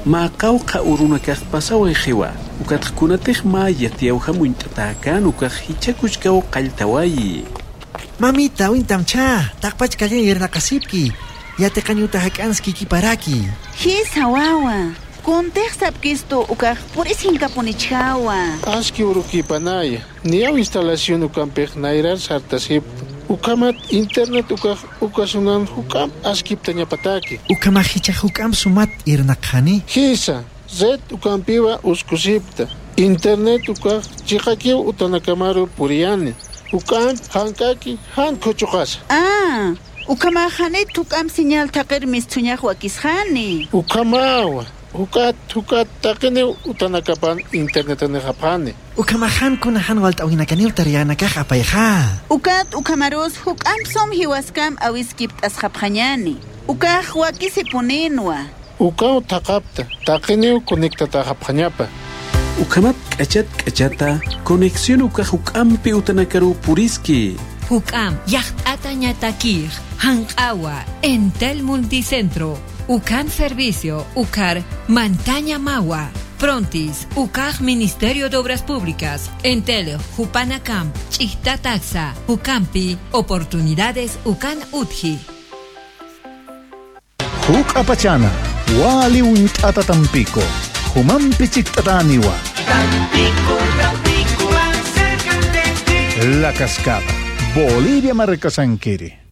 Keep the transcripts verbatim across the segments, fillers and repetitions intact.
ma qawqa uruna kaq pasawa khiwa ukatqkunatij ma yatiyawha munt'atakan ukaq hichakuchkaw qalltawayi. Mamita wintamcha taqpach kallen irnaqasipki yatiqañuta hak'anski kiparaki. Hisa wawa kuntej sapkisto ukaq purisinkapunичhawa. Aski urukipanaya niyaw instalación ukampej nairar sartasip ukamat internet ukaq ukasunan hukam askiptañapataki. Ukama hicha hukam sumat irnaqani. Hisa red ukampiwa uskusipta internet ukaq chiqakiw utanakamaru puriyani ukam hankaki han kuchuqas. Ah, ukama hanet ukam señal taqir mistuñaq wakisqani. Ukamawa ukat ukat taqini utanakapan internet anejapani. Ukamahan kunahan walt'awinakaniw tariyanakaq apayqa. Ukat ukamaros hukam som hiwaskam awiskipt asqapqañani. Ukaq wakisipuninwa. Ukaw taqapta taqini conectataqapqañapa. Ukamat k'achat k'achata conexión ukaq hukampi utanakaru puriski. Hukam yacht'ata ñatakij hanq'awa Entel Multicentro. Ukan Servicio, Ucar, Mantaña Mawa, Prontis, Ucaj Ministerio de Obras Públicas, Entel, Jupanacamp, Chihta Taxa, Ucampi, Oportunidades Ucan Utji. Huk Apachana, Wali Wintata Tampico, Humampi Chictataniwa. Tampico, Tampico, más cerca de ti. La Cascada, Bolivia Marcasanquiri.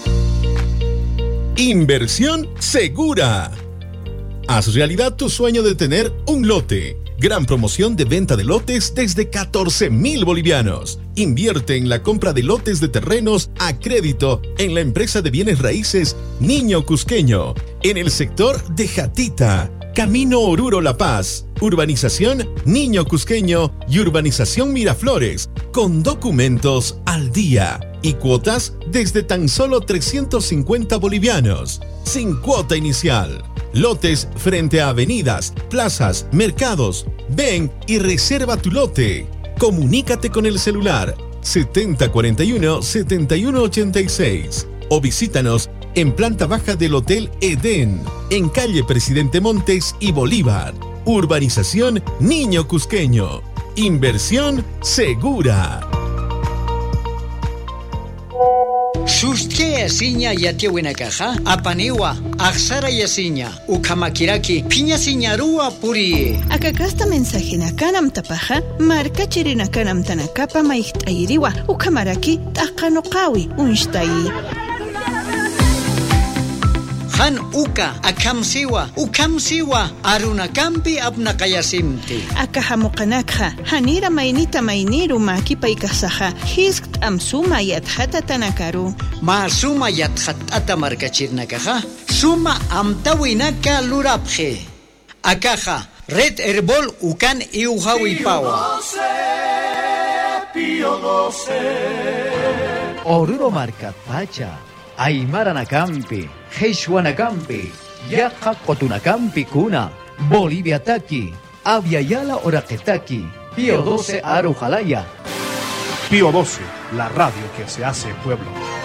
Inversión segura. Haz realidad tu sueño de tener un lote. Gran promoción de venta de lotes desde catorce mil bolivianos. Invierte en la compra de lotes de terrenos a crédito en la empresa de bienes raíces Niño Cusqueño, en el sector de Jatita, Camino Oruro La Paz, Urbanización Niño Cusqueño y Urbanización Miraflores, con documentos al día y cuotas desde tan solo trescientos cincuenta bolivianos, sin cuota inicial. Lotes frente a avenidas, plazas, mercados. Ven y reserva tu lote. Comunícate con el celular setenta cuarenta y uno, setenta y uno ochenta y seis o visítanos en planta baja del Hotel Edén, en calle Presidente Montes y Bolívar. Urbanización Niño Cusqueño. Inversión segura. Shustia yasiña yatiwina caja, apaniwa, axara yasiña, ukamakiraki, piña siñarua puri. Akakasta mensajina kanam tapaja, marca chirina kanam tanakapa maichtayiriwa, ukamaraki, takanokawi, unshtayi. Han uka akamsiwa ukamsiwa arunakampi apnakayasimti akahamuqanakha hanira mainita mainiru makipaikasaha hiskt amsuma yathata tanakaru ma suma yathatata markachirnakaha suma amtawinaka lurapje akaja red herbol ukan iuhawipawa Oruro marka pacha Aymaranakampi, Heishwanakampi, Yaja Cotunakampi Kuna, Bolivia Taki, Aviala Oraquetaki, Pío doce Arujalaya. Pío doce, la radio que se hace pueblo.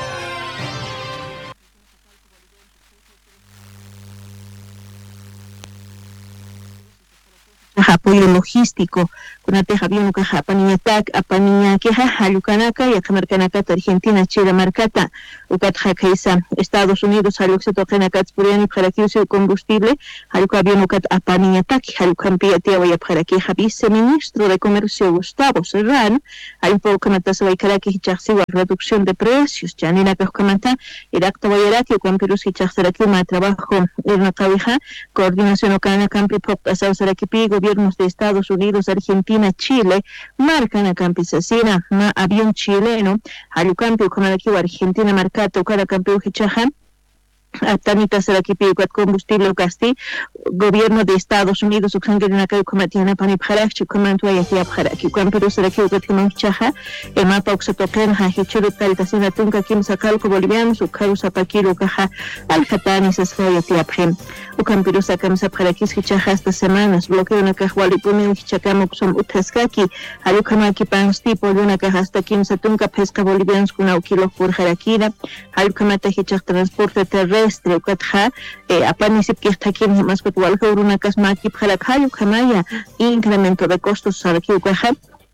Apoyo logístico con ateja bien que japaniña tak apaniña que halukanaka y akamarkanaka Argentina Chile marcata ukatja kaisa Estados Unidos haluxetokenaka spuriani para que use combustible haluka bien ukat apaniña tak halukampia tiawa para que viceministro de comercio Gustavo Serrano alpo kanata sawaikara que hichasiwa reducción de precios janina que kamata irakta wayaraki con perus hichasaraki ma trabajo en la cabija coordinación okana campi pop asawsaraki gobiernos de Estados Unidos, Argentina, Chile, marcan a campesina, ma avión chileno, alucampi con el Argentina marcato cada campeón hichaja, Tamita Sarakipi combustible casti, gobierno de Estados Unidos, Uxangerina Comatiana Panipharach, Chukamantua y Atiapharaki, Campero Saraki Chaja, el mapa Oxatopen, Hajichuru Calitasina Tunca, Kim Sacalco Bolivianos, Ucaru Zapakiro Caja, Al Hatani Sasfay Atiaphem. ukampirusa kamsapharakis hichaja hasta semanas bloqueo una cajualipune hichacamo som utaskaki halukamaki panstipo una caja hasta quince tunca pesca bolivianos con auquilo por jarakira halukamata hichaj transporte terrestre ukatja apanisip kirtakim mascot walka una casmaki para halukamaya incremento de costos saraki ukaja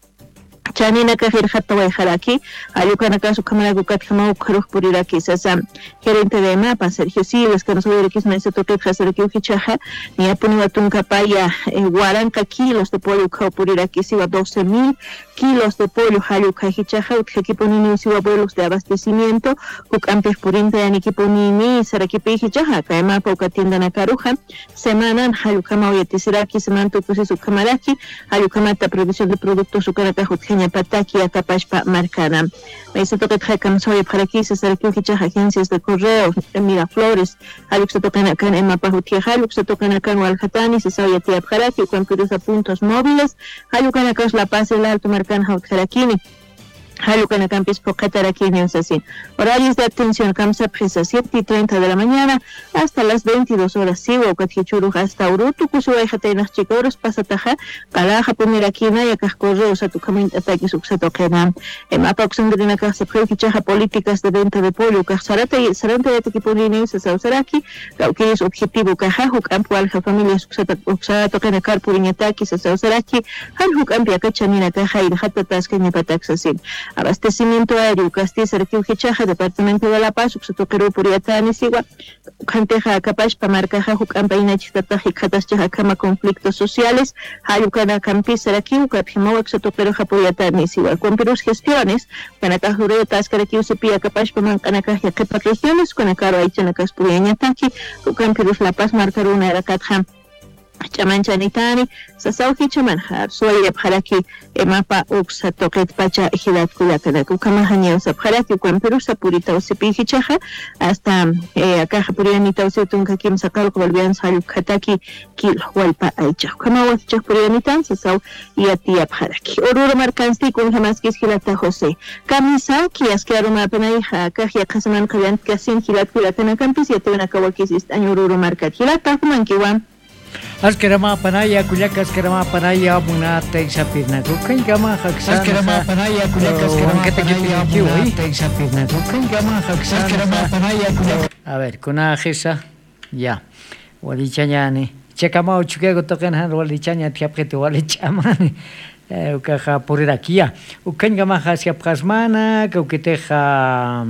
Chanina kahir hatta wa haraki ayukana kasu kamera gukat kama ukharuh puriraki sasa gerente de mapa Sergio Siles que nos hubiera que me se toque hacer que ukichaja ni apuni watun kapaya cuarenta kilos de pollo ka puriraki siwa doce mil kilos de pollo hayuka hichaja utkekiponini siwa vuelos de abastecimiento kukampe purinta yani kiponini sarakipi hichaja ka mapa ukatinda na karuja semana hayuka mawiyatisiraki semanto kusisu kamaraki hayuka mata producción de productos ukanaka Kenya pataki akapashpa marcana. Me hizo toque traer soy para aquí se acercó que agencias de correo en Miraflores. Algo se tocan acá en Mapahutia, algo se tocan acá en Alcatani, se sabe que para aquí con puntos móviles. Algo que acá es La Paz el Alto Marcana Jarakini. Halukan Campis Pocatarakini así. Horarios de atención Kamsa Presa siete y treinta de la mañana hasta las veintidós horas. Sigo Kathichuru hasta Urutu, Kusuajateinas Chicoros, Pasataja, Kalaja Pumirakina y Acascorreos a tu camino ataques Uxatokena. En mapa Oxandrina Casa Prefichaja políticas de venta de pollo, Casarate y Sarante de Tequiponini, Sausaraki, Gauquis objetivo Cajahu, Campo Alja Familia Uxatokena Carpuriñataki, Sausaraki, Halhuk Ampia Cachanina Caja y Hatatas Kenyapataxasin. Abastecimiento aéreo, Castiza, Requiujichaja, Departamento de La Paz, Uxatoquero, Puriatani, Sigua, Canteja, Capash, Pamarcaja, Jucampaina, Chitataji, Cataschaja, Cama, conflictos sociales, Hayucana, Campisa, Raquiuca, Pimo, Uxatoquero, Japuriatani, Sigua, con Perús gestiones, Canacajureo, Tascaraquiu, Sepia, Capash, Pamancanacajia, Kepa regiones, Conacaro, Aichanacas, Puriañataki, Ucamperus, La Paz, Marcaruna, Aracatja, Chamanchanitani, Sasauki Chamanjar, Suaya Paraki, Emapa Uxa Toket Pacha, Ejidat Kulakana, Kukamahania, Sapharaki, Quamperusa Purita, Usipihichaja, hasta acá Purianita, Usetunka Kim Sakal, Volvian Salu Kataki, Kil, Hualpa Aicha, Kamawach Purianitan, Sasau, y Atia Paraki. Oruro Marcansti, con Hamaskis Hilata Jose. Kamisa, Kiaskaruma Panaija, Kahia Kasaman Kayan, Kasin Hilat Kulakana Campis, y Atuna Kawakis, Añururo Marcat, Hilata, Humankiwan. Askerama panaya kulaka askerama panaya muna teisa pirna kukan gama haksan askerama panaya kulaka askerama panaya muna teisa pirna kukan gama haksan askerama panaya kulaka. A ver, kuna gesa ya walichanyani chekama uchukego token han walichanya tiapkete walichamani ukaja porirakia ukan gama hasia prasmana kauketeja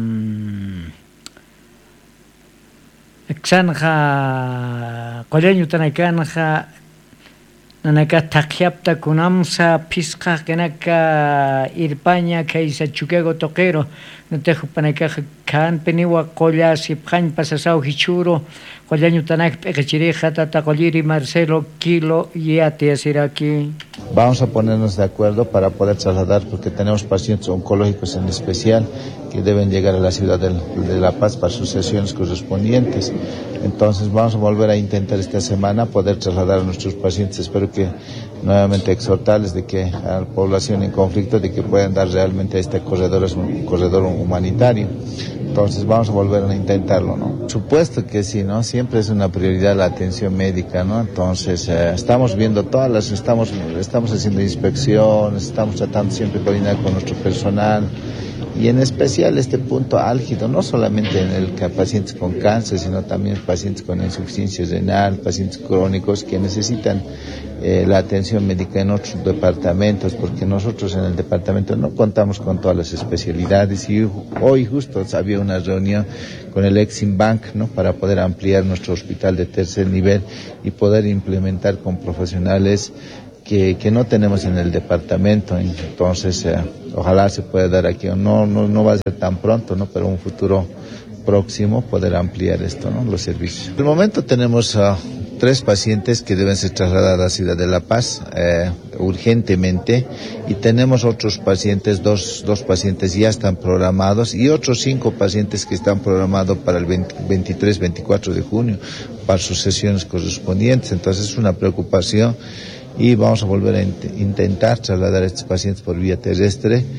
Xanja qoleño tanakanja nanaka taqiapta kunamsa pisqa kenaka irpaña kaisa chukego toquero notejo panaka kan peniwa qolla sipqan pasasau hichuro qoleño tanak pechirija tata qolliri Marcelo Kilo y Atiasiraki. Vamos a ponernos de acuerdo para poder trasladar porque tenemos pacientes oncológicos en especial que deben llegar a la ciudad de, de La Paz para sus sesiones correspondientes. Entonces vamos a volver a intentar esta semana poder trasladar a nuestros pacientes. Espero que nuevamente exhortarles de que a la población en conflicto de que puedan dar realmente a este corredor, es un corredor humanitario. Entonces vamos a volver a intentarlo, ¿no? Por supuesto que sí, ¿no? Siempre es una prioridad la atención médica, ¿no? Entonces eh, estamos viendo todas las, estamos, estamos haciendo inspecciones, estamos tratando siempre de coordinar con nuestro personal. Y en especial este punto álgido, no solamente en el que pacientes con cáncer, sino también pacientes con insuficiencia renal, pacientes crónicos que necesitan eh, la atención médica en otros departamentos, porque nosotros en el departamento no contamos con todas las especialidades y hoy justo había una reunión con el Exim Bank, ¿no? Para poder ampliar nuestro hospital de tercer nivel y poder implementar con profesionales Que, que no tenemos en el departamento. Entonces eh, ojalá se pueda dar aquí, no, no, no va a ser tan pronto, ¿no? Pero un futuro próximo poder ampliar esto, ¿no? Los servicios. En el momento tenemos uh, tres pacientes que deben ser trasladados a la ciudad de La Paz eh, urgentemente y tenemos otros pacientes, dos, dos pacientes ya están programados y otros cinco pacientes que están programados para el veintitrés, veinticuatro de junio para sus sesiones correspondientes. Entonces es una preocupación y vamos a volver a int- intentar trasladar a estos pacientes por vía terrestre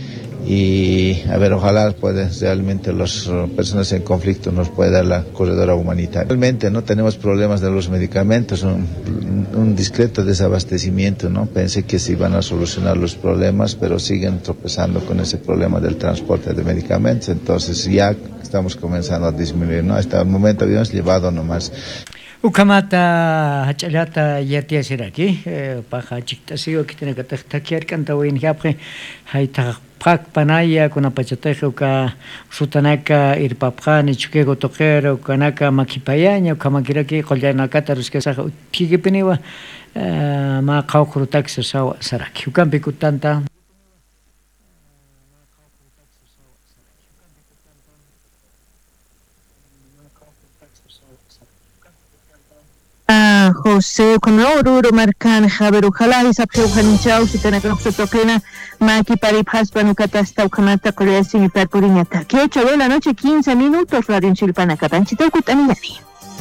y a ver, ojalá puede, realmente las personas en conflicto nos puede dar la corredora humanitaria. Realmente no tenemos problemas de los medicamentos, un, un discreto desabastecimiento, ¿no? Pensé que se iban a solucionar los problemas, pero siguen tropezando con ese problema del transporte de medicamentos, entonces ya estamos comenzando a disminuir, ¿no? Hasta el momento habíamos llevado nomás. Ukamata hachalata yatia siraki paja chikta sigo kitene ka takiar kanta win yapre hay ta pak panaya kuna pachate uka sutanaka irpapkhani chukego tokero kanaka makipayaña kamakiraki qollana kataruske sa tigipiniwa ma qawqru taksi sawa saraki ukampi kutanta Ah, José, cuando oruro marcan Javier Ujala y sabje ujaninchao su tena que se toquena maki pari paspa no catasta ukamata corea sin per puriñata. Que hecho de la noche quince minutos radio en Chilpana Catanchita Cutanillani.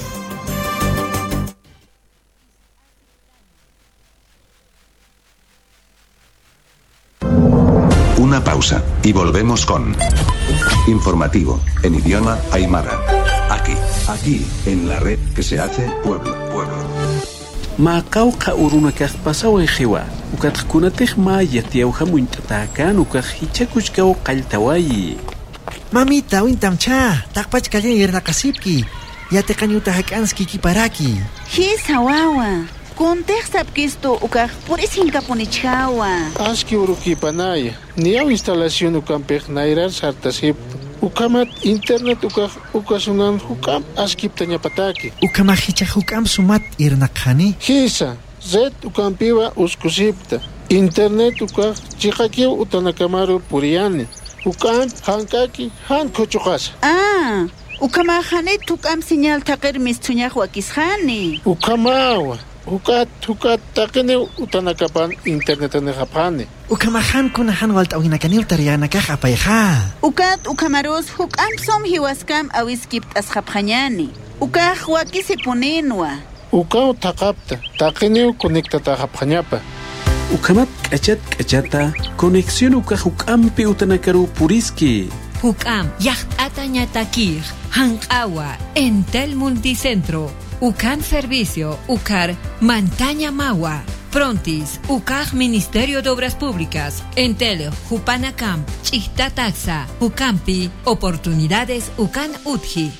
Una pausa y volvemos con informativo en idioma aymara. Aquí, aquí, en la red que se hace pueblo, pueblo. Ma qawqa uruna kaq pasawa khiwa ukatqkunatij ma yatiawha muntatakan ukajhichakuchkaw qalltawayi. Mamita, wintamcha, taqpach kallen yernaqasipki, yatiqañuta hakanski kiparaki. Hisa wawa, kuntej sapkisto ukaj purisinkapunичhawa. Aski urukipanaya, niaw instalación ukampej nairar sartasipto. Ukamat internet ukaj ukasunan hukam askiptaña pataki. Ukamahicha hukam sumat irnaqhani. Hisa, zet ukampiwa uskusipta. Internet ukaj chiqakiw utanakamaru puriani. Ukam hankaki han kochuqas. Ah, ukamahane tukam señal taqir mistuñaj wakishani. Ukamawa. Ukat ukat taqini utanakapan internet ne japani. Ukamahan kunahan walt awinakani utariana ka apayha. Ukat ukamaros hukam som hiwaskam awiskipt asjaphañani. Ukaj wakisipuninwa. Ukaw taqapta taqini konektata japhañapa. Ukamat k'achat k'achata conexión ukaj ukampi utanakaru puriski. Ukam yacht'ata ñatakij hanq'awa Entel Multicentro. Ucan Servicio, Ucar, Mantaña Mawa, Prontis, Ucaj Ministerio de Obras Públicas, Entel, Jupanacam, Chihta Taxa, Ucampi, Oportunidades Ucan Utji.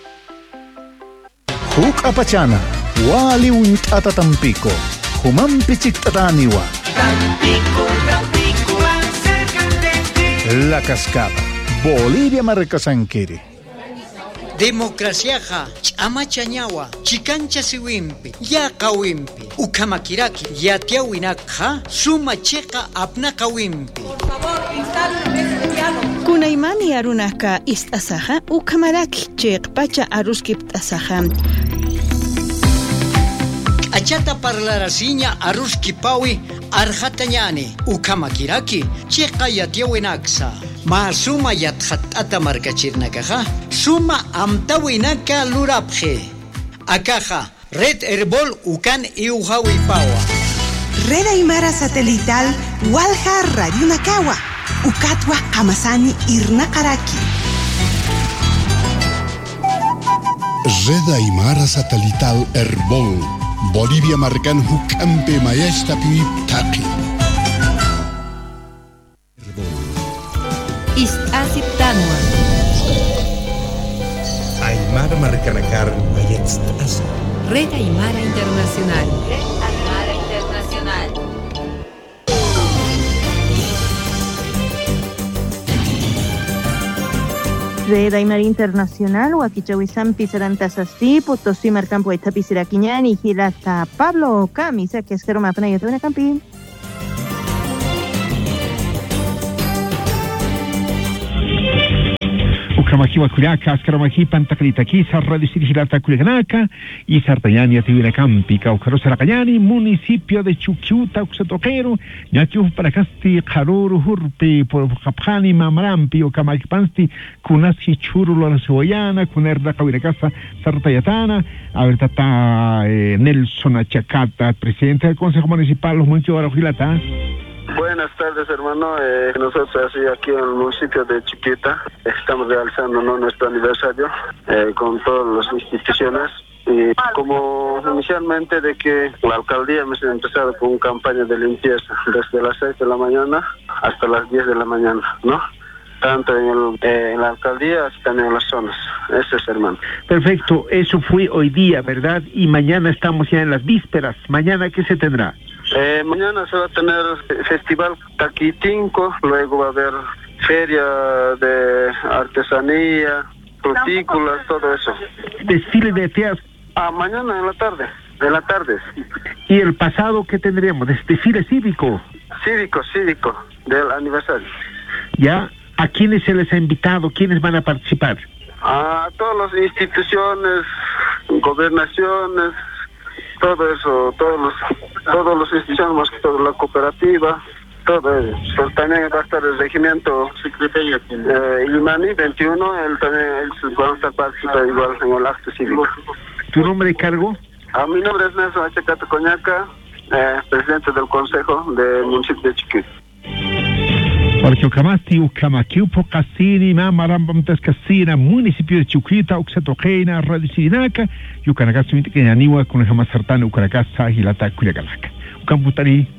Huk apachana, wali untata Tampico, humampi chiktataniwa. Tampico, Tampico, acércate. La Cascada, Bolivia Marcasanquiri. Democraciaja, chamachañawa, chicancha siwimpi, yaqawimpi, ukamakiraki, yatiawinakja, suma cheqa apnaqawimpi. Por favor, instalen Kunaimani arunaka istasaja, ukamaraki cheqpacha aruskiptasaja. Achata parlarasiña aruskipawi arjatañani, ukamakiraki, cheqa yatiawinaksa. Ma suma yatjatata markachirnakaja, suma amtawinaka lurapje. Akaja, Red Herbol ukan iuhawipawa. Red Aymara Satelital Walja Radio Nakawa. Ukatwa Kamasani Irnakaraki. Red Aymara Satelital Herbol. Bolivia Marcan Hukampe Mayesta Piwiptaki. Istasip Tanwa. Aymara Marcanakar Mayetstas. Red Aymara Internacional. Red Aymara Internacional. Red Aymara Internacional, Huaquichahuizán, Pisarantasasti, Potosí, Marcampo, Etapiziraquiñán, y Gilata, Pablo, Camisa, que es que Roma, Panaya, Tuna Campi. Ukamakiwa Kuriaka, Ascaramaki, Pantacritaki, Sarra de Sirigilata Culiganaka, y Sartayani, Ativira Campi, Caucarosaracayani, municipio de Chuquiuta, Uxatoquero, Yachu Paracasti, Jaruru, Hurpi, por Japani, Mamrampi, Ukamakpansti, Kunasi Churulo, la Cebollana, Kunerda Caviracasa, Sartayatana, Abertata, eh, Nelson Achacata, presidente del Consejo Municipal, los Munchos Arojilata. Buenas tardes, hermano. Eh, nosotros así aquí en el municipio de Chiquita estamos realizando, ¿no?, nuestro aniversario eh, con todas las instituciones. Y como inicialmente de que la alcaldía hemos empezado con una campaña de limpieza desde las seis de la mañana hasta las diez de la mañana, ¿no? Tanto en, el, eh, en la alcaldía hasta también en las zonas. Eso es, hermano. Perfecto, eso fue hoy día, ¿verdad? Y mañana estamos ya en las vísperas. ¿Mañana qué se tendrá? Eh, mañana se va a tener Festival Taquitinco, luego va a haber feria de artesanía, frutícolas, todo eso. Desfile de teas. Ah, mañana en la tarde, en la tarde. ¿Y el pasado qué tendríamos? ¿Desfile cívico? Cívico, cívico, del aniversario. ¿Ya? ¿A quiénes se les ha invitado? ¿Quiénes van a participar? A todas las instituciones, gobernaciones, todo eso, todos los, todos los instituciones, más que todo la cooperativa, todo eso. Pero también va a estar el regimiento eh, Imani veintiuno, él también él va a estar participando igual en el acto cívico. ¿Tu nombre y cargo? A mi nombre es Nelson Achacato Coñaca, eh, presidente del Consejo del municipio de Chiquita. Porque Ucamasti, Ucamaquiupo, Casini, Mamarambam, Tascasina, municipio de Chuquita, Uxatoqueina, Radio Sirinaca, Yucanacas, que Aniwa, con el jamás sartán, Ucaracasa, Gilata, Culiacalaca. Ucamputari.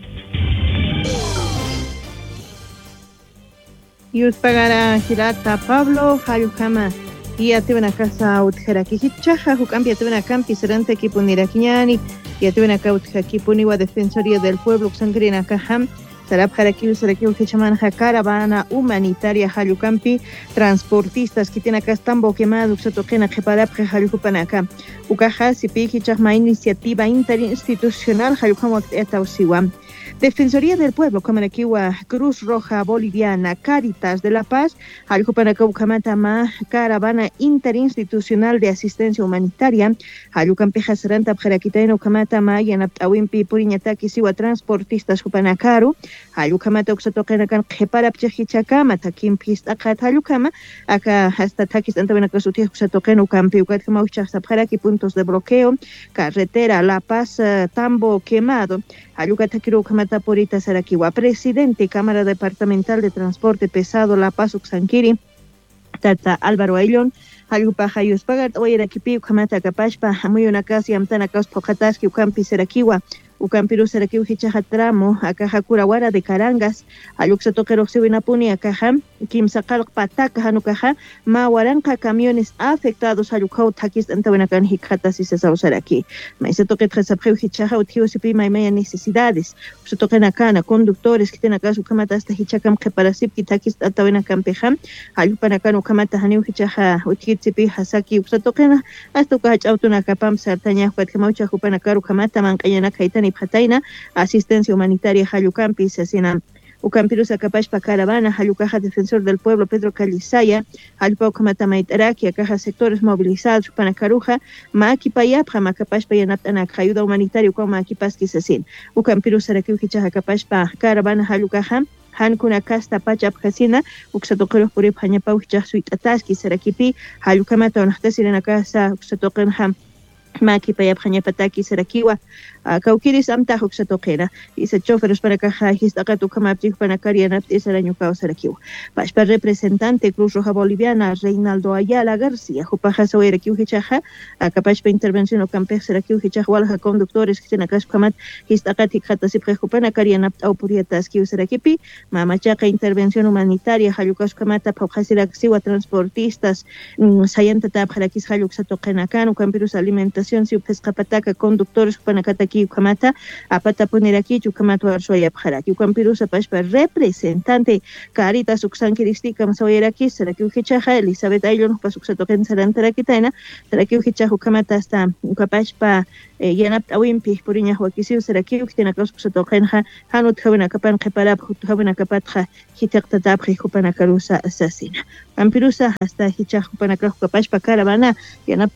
Yus pagara Gilata Pablo, Hayukama. Y a una casa utjeraquichaja, Jucampi, a una campi, serante Kipuniraquiñani, y a una cautjaquipuniwa Defensoría del Pueblo, Xangrina Cajam. Sarab Jaraquiu, Saraquiu, Hechamanja, caravana humanitaria, Hayucampi, transportistas que tienen acá Estambo quemado, Xatoquena, Jeparab, Hayucupanaca, Ucaja, Sipiqui, Chajma, iniciativa interinstitucional, Hayucam, Etausiwam. Defensoría del Pueblo, Camaraquiwa, Cruz Roja Boliviana, Cáritas de la Paz, Hayucupanaca, Ucamatama, caravana interinstitucional de asistencia humanitaria, Hayucampeja, Saranta, Jaraquitaino, Ucamatama, Yanaptawimpi, Puriñataki, Siwa, transportistas, Jupanacaru, Hayukamata Uxatoquena, Jeparab, Chejichacama, Takim Pistacat, Hayucama, acá hasta Takis, Antavenaka, Sutia, Uxatoquena, Ucampi, Ucatkamaucha, Sapjaraki, puntos de bloqueo, carretera, La Paz, Tambo quemado, Hayucataquiru, Ucamata, Porita, Saraquiwa, presidente, Cámara Departamental de Transporte Pesado, La Paz, Uxanquiri, Tata Álvaro Ayllón, Hayupa, Hayus Pagat, Oyeraquipi, Ucamata, Capachpa, Amuyuna Casi, Amtana, Caus, Pocataski, Ucampi, Saraquiwa, Ucampiru Saraquiu Hichaja Tramo, Acaja Curaguara de Carangas, Ayuxatoquero Sewinapuni, Acaja, Kimsakal Pataka, Hanucaja, Mahuaranca, camiones afectados, Ayucau, Takis, Antabenacan, Hicatas y Cesausaraki. Maisatoque Tresapreu Hichaja, Utiusipi, Maimaya necesidades, Uxatoquenacana, conductores que tienen acá su camata hasta Hichacam, Keparasip, Kitakis, Antabenacan Pejam, Ayupanacan, Ucamata, Haniu Hichaja, Utitsipi, Hasaki, Uxatoquena, hasta Ucach Autunacapam, Sartaña, Huatkamaucha, Jupanacaru, Camata, Mancayana, Caitani, Pataina, asistencia humanitaria Hayucampi, Sasina, Ucampirusa Capachpa Caravana, Hayucaja Defensor del Pueblo, Pedro Calizaya, Halpaucamata Maitaraki, Caja Sectores Movilizados, Panacaruja, Maaki Payapja, Macapachpa Yanaptanak, ayuda humanitaria, como Maaki Pasqui Sasin, Ucampirusa Rakiukichaja Capachpa Caravana, Hayucaja, Hankuna Casta Pachap Casina, Uxatoqueros Purip Hañapau, Chasuit Ataski, Sarakipi, Hayucamata, Onastasirena Casa, Uxatoquenham, Maki Payapjaña Pataki, Sarakiwa, Cauquiris Amta Uxatoquena, y se choferos para caja, Histacatu Camaptic Panacariana, Tisaraño Cao Sarakiwa. Pashpa representante Cruz Roja Boliviana, Reinaldo Ayala García, Jupaja Soerakiu Hichaja, Acapachpa Intervención o Campe Sarakiu Hichahualja, conductores que tienen Cascamat, Histacati Hatasipre Jupanacariana, Aupuriataski, Sarakipi, Mamachaca Intervención Humanitaria, Hayucas Camata, Paujasiraxiwa, transportistas, Sayanta Tap, Harakis Hayuxatoquena Can, Campirus Alimentación, Siupescapataca, conductores Panacata. Ucamata, Apata Puneraki, Ucamato Arsoya Paraki, Ucampirusa Pashpa, representante, Caritas Uxanquiristica, Masoyeraki, Saraki Uchichaja, Elizabeth Ayllón, Pasuxatoken Sarantarakitaina, Saraki Uchicha, Ucamata hasta Ucapashpa, Yanap Awimpi, Puriña Huakisiu, Saraki, Uxtinacos Uxatokenja, Hanut Havenakapan, Keparab, Havenakapatja, Hitaktatapri, Hupanakarusa, Assassina. Ucampirusa hasta Hichaj, Hupanakra, Ucapashpa, Caravana, Yanap.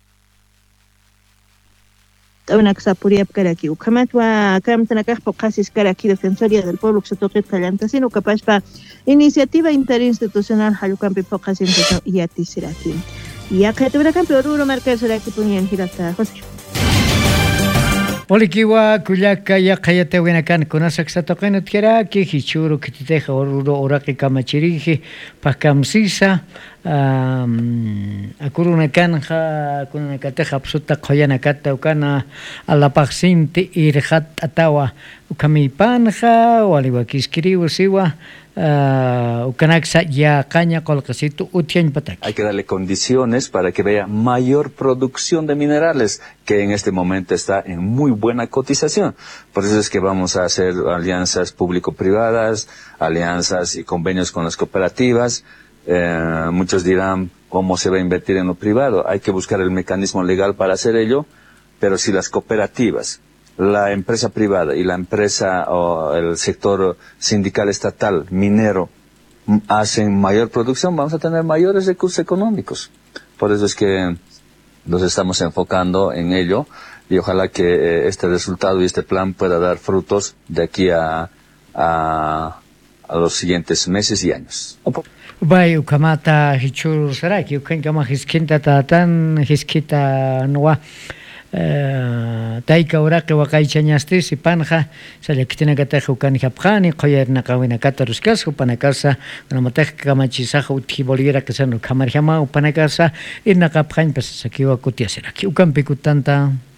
Una Xapuriap Karaki, Ucamatwa, Camtanacaj, Pocasis Karaki, Defensoría del Pueblo, Xatoquet Callantasino, Capachpa, Iniciativa Interinstitucional, Hayucampi, Pocasin, y Atisiraki. Y acá te verá campeón, Marca Seraki, Punian Girata, José. Olikiwa kuyaka ya kayate winakan kunasak sa token at kiraki hichuru kititeja oruro oraki kamachiriji pakamsisa um, akurunakan ha kunakateja psuta koyanakata ukana alapaksinti irhat atawa ukamipanja waliwakiskiri usiwa Uh, ya caña colcasito utian patak. Hay que darle condiciones para que vea mayor producción de minerales, que en este momento está en muy buena cotización. Por eso es que vamos a hacer alianzas público-privadas, alianzas y convenios con las cooperativas. Eh, muchos dirán, ¿cómo se va a invertir en lo privado? Hay que buscar el mecanismo legal para hacer ello, pero si las cooperativas, la empresa privada y la empresa o el sector sindical estatal minero hacen mayor producción, vamos a tener mayores recursos económicos. Por eso es que nos estamos enfocando en ello y ojalá que eh, este resultado y este plan pueda dar frutos de aquí a, a, a los siguientes meses y años. Bai ukamata hichur saraki ukankama hiskinta tatan hiskita noa taika uraqi waqaychañasti sipanja salaktinakataqa ukani hapqani qoyarnaqawinakata ruskasqa upanakasa namataqa kamachisaqa utji boliera kasano kamarjama upanakasa irnaqapqañpas sakiwa kutiasiraki ukampi kutanta